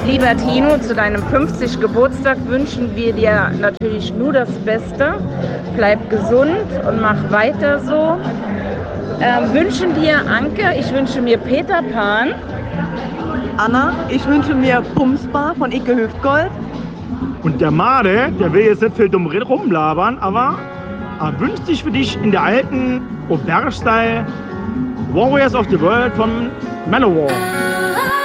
Lieber Tino, zu deinem 50. Geburtstag wünschen wir dir natürlich nur das Beste. Bleib gesund und mach weiter so. Wünschen dir Anke, ich wünsche mir Peter Pan. Anna, ich wünsche mir Pumsbar von Icke Hüftgold. Und der Made, der will jetzt nicht viel dumm rumlabern, aber er wünscht sich für dich in der alten Auberge-Style Warriors of the World von Manowar.